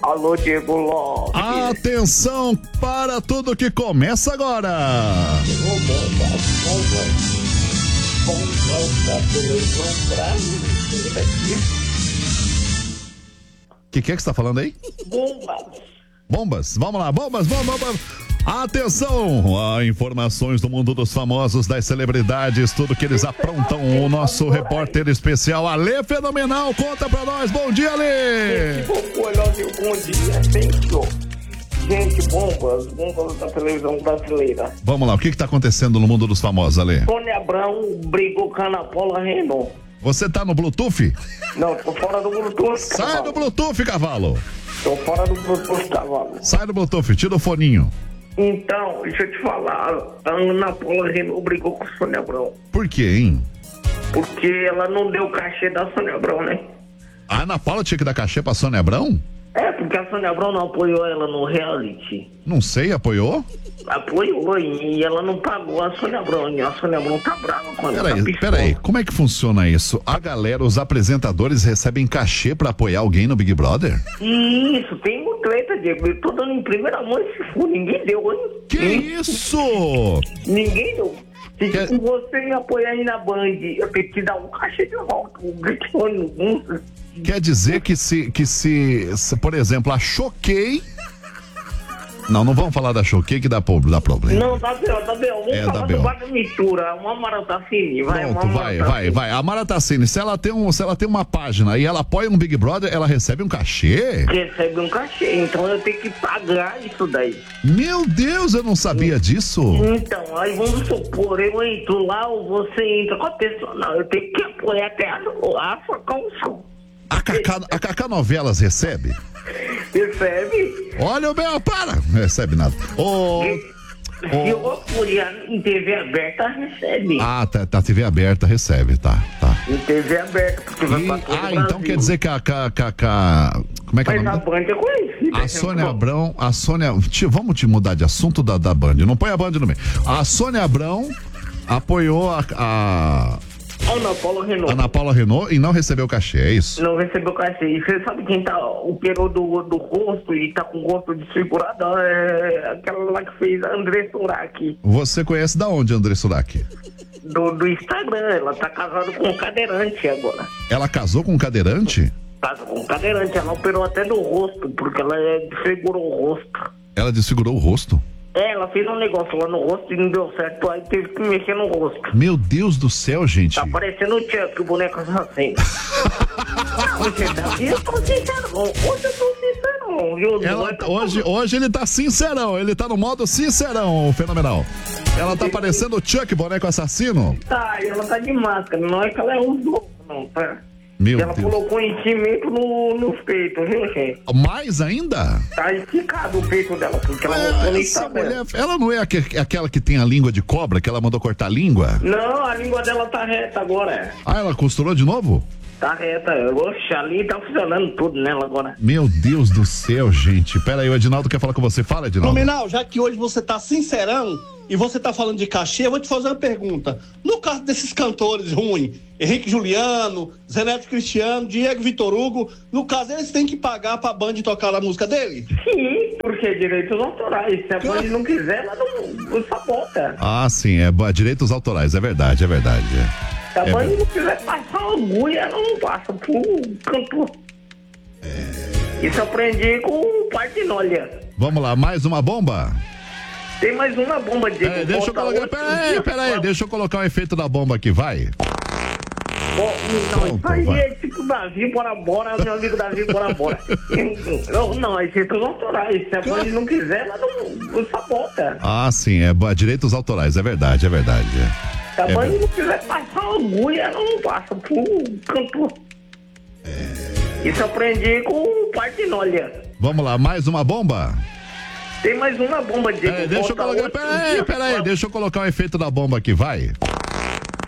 Alô, Diego Lopes. Atenção para tudo que começa agora. O que é que você tá falando aí? Bombas, vamos lá, bombas. Atenção, informações do mundo dos famosos, das celebridades, tudo que eles aprontam. O nosso repórter especial, Ale Fenomenal, conta pra nós. Bom dia, Ale! Bom dia, gente, bombas da televisão brasileira. Vamos lá, o que tá acontecendo no mundo dos famosos, Ale? Sônia Abrão brigou com a Ana Paula Renault. Você tá no Bluetooth? Não, tô fora do Bluetooth, Sai cavalo. do Bluetooth, cavalo! Tô fora do Bluetooth, cavalo. Sai do Bluetooth, tira o foninho. Então, deixa eu te falar, a Ana Paula Renault brigou com a Sônia Abrão. Por quê, hein? Porque ela não deu cachê da Sônia Abrão, né? A Ana Paula tinha que dar cachê pra Sônia Abrão? É, porque a Sônia Abrão não apoiou ela no reality. Não sei, apoiou? Apoiou e ela não pagou a Sônia Abrão. E a Sônia Abrão tá brava com ela. Peraí, como é que funciona isso? A galera, os apresentadores recebem cachê pra apoiar alguém no Big Brother? Isso, tem uma treta, Diego. Eu tô dando em primeira mão esse fundo, ninguém deu, hein? Que isso? Ninguém deu. Se você me apoiar aí na Band, eu tenho que te dar um cachê de volta. Quer dizer que se, por exemplo, a Choquei... Não vamos falar da Choquei que dá problema. Não, tá bem. Vamos falar do Bada Mistura, uma Maratacine. Pronto, vai. A Maratacine, se ela tem uma página e ela apoia um Big Brother, ela recebe um cachê? Recebe um cachê, então eu tenho que pagar isso daí. Meu Deus, eu não sabia disso. Então, aí vamos supor, eu entro lá ou você entra com a pessoa. Não, eu tenho que apoiar até a sua calção. A Cacá Novelas recebe? Recebe? Olha o meu, para! Não recebe nada. Se eu apoiar em TV aberta, recebe. Ah, tá, TV aberta recebe, tá. Em TV aberta, porque vai pra todo o então Brasil. quer dizer que como é que é o Mas nome? a Band é conhecida. A Sônia Abrão, vamos te mudar de assunto da Band, não põe a Band no meio. A Sônia Abrão apoiou a Ana Paula Renault e não recebeu cachê, é isso? Não recebeu cachê. E você sabe quem tá operou do rosto e tá com o rosto desfigurado? É aquela lá que fez a André Surak. Você conhece da onde, André Surak? Do Instagram. Ela tá casada com um cadeirante agora. Ela casou com um cadeirante? Casou com um cadeirante. Ela operou até do rosto, porque ela desfigurou o rosto. Ela desfigurou o rosto? Ela fez um negócio lá no rosto e não deu certo, aí teve que mexer no rosto. Meu Deus do céu, gente. Tá parecendo o Chuck, o boneco assassino. Eu tô sincero, Hoje ele tá sincerão, ele tá no modo sincerão, fenomenal. Ela tá parecendo o Chuck, boneco assassino? Tá, e ela tá de máscara, não é que ela é um louco, não, tá? Meu ela Deus. Colocou enchimento nos peitos, viu, gente? Mais ainda? Tá esticado o peito dela, porque ela mostrou no Instagram. Ela não é aquela que tem a língua de cobra, que ela mandou cortar a língua? Não, a língua dela tá reta agora. Ah, ela costurou de novo? Tá reta. Oxe, ali tá funcionando tudo nela agora. Meu Deus do céu, gente. Pera aí, o Edinaldo quer falar com você. Fala, Edinaldo. Fenomenal, já que hoje você tá sincerão e você tá falando de cachê, eu vou te fazer uma pergunta. No caso desses cantores ruins, Henrique Juliano, Zeneto Cristiano, Diego Vitor Hugo, no caso eles têm que pagar pra Band tocar a música dele? Sim, porque é direitos autorais. Se a Band não quiser, ela não sabota. Ah, sim, direitos autorais, é verdade. Se a Band não quiser passar orgulho, ela não passa pro cantor. Isso aprendi com o Partinolha. Vamos lá, mais uma bomba? Tem mais uma bomba de deixa eu colocar. Peraí, deixa eu colocar o efeito da bomba aqui, vai. Não, isso aí é tipo Davi, bora, meu amigo Davi, bora. Não, é direitos autorais. Se a Band não quiser, ela não sabota. Ah, sim, direitos autorais, é verdade. Se a Band não quiser passar orgulho, ela não passa pro cantor. Isso aprendi com o Partinolha. Vamos lá, mais uma bomba? Tem mais uma bomba de deixa eu colocar. Peraí, deixa eu colocar o efeito da bomba aqui, vai.